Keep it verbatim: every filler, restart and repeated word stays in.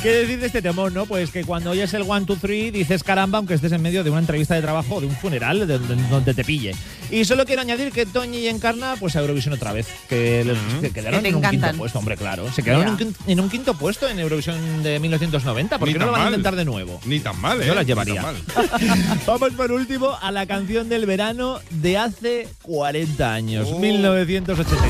¿Qué decir de este temor, no? Pues que cuando oyes el one, two, three dices caramba, aunque estés en medio de una entrevista de trabajo o de un funeral, de, de, de donde te pille. Y solo quiero añadir que Toñi y Encarna, pues a Eurovisión otra vez. Que, mm-hmm. que quedaron que en un encantan. quinto puesto, hombre, claro. Se quedaron en un, quinto, en un quinto puesto en Eurovisión de mil novecientos noventa. ¿Por qué no lo van mal. a intentar de nuevo? Ni tan mal, ¿eh? Yo las llevaría. Ni tan mal. Vamos por último a la canción del verano de hace cuarenta años, oh. mil novecientos ochenta y seis.